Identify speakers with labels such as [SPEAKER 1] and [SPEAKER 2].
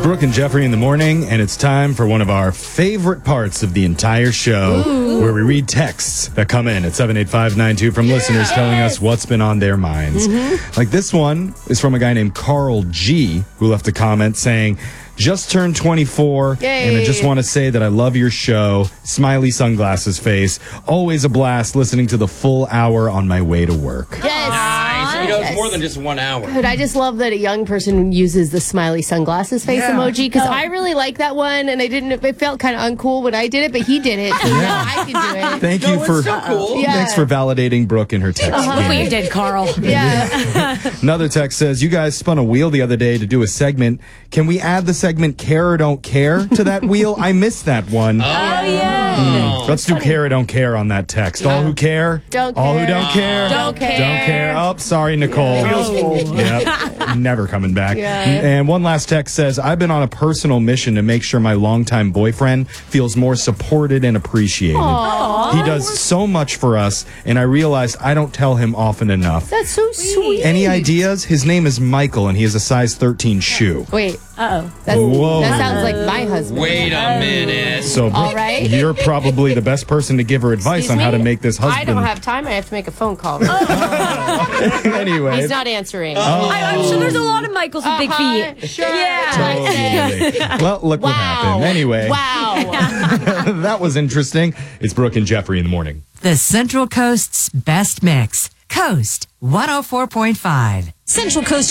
[SPEAKER 1] Brooke and Jeffrey in the morning, and it's time for one of our favorite parts of the entire show, where we read texts that come in at 78592 from listeners telling us what's been on their minds. Like this one is from a guy named Carl G, who left a comment saying, just turned 24, and I just want to say that I love your show. Smiley sunglasses face. Always a blast listening to the full hour on my way to work.
[SPEAKER 2] Yes.
[SPEAKER 3] You know, it's more than just 1 hour.
[SPEAKER 2] But I just love that a young person uses the smiley sunglasses face emoji, because I really like that one, and it felt kind of uncool when I did it, but he did it, so now I can do it.
[SPEAKER 1] Thank you for
[SPEAKER 3] cool.
[SPEAKER 1] Thanks for validating Brooke in her text.
[SPEAKER 4] Look what you did, Carl.
[SPEAKER 1] Another text says, you guys spun a wheel the other day to do a segment. Can we add the segment Care or Don't Care to that wheel? I missed that one. Let's do Care or Don't Care on that text. All who care?
[SPEAKER 2] Don't
[SPEAKER 1] All
[SPEAKER 2] care.
[SPEAKER 1] who don't care?
[SPEAKER 2] Don't care.
[SPEAKER 1] Don't care. Oh, sorry, Nicole. Yep. Never coming back. And one last text says, I've been on a personal mission to make sure my longtime boyfriend feels more supported and appreciated. He does so much for us, and I realized I don't tell him often enough.
[SPEAKER 2] That's so sweet.
[SPEAKER 1] Any ideas? His name is Michael, and he has a size 13 shoe.
[SPEAKER 2] Wait.
[SPEAKER 4] Uh-oh.
[SPEAKER 1] Whoa.
[SPEAKER 2] That sounds like my husband.
[SPEAKER 3] Wait a minute.
[SPEAKER 1] So,
[SPEAKER 2] All right.
[SPEAKER 1] you're probably the best person to give her advice on how to make this husband.
[SPEAKER 2] I don't have time. I have to make a phone call.
[SPEAKER 1] Anyway.
[SPEAKER 2] He's not answering.
[SPEAKER 4] I'm sure there's a lot of Michaels with big feet.
[SPEAKER 2] Sure.
[SPEAKER 1] Totally. Well, look what happened. Anyway.
[SPEAKER 2] Wow.
[SPEAKER 1] That was interesting. It's Brooke and Jeffrey in the morning.
[SPEAKER 5] The Central Coast's best mix. Coast 104.5. Central Coast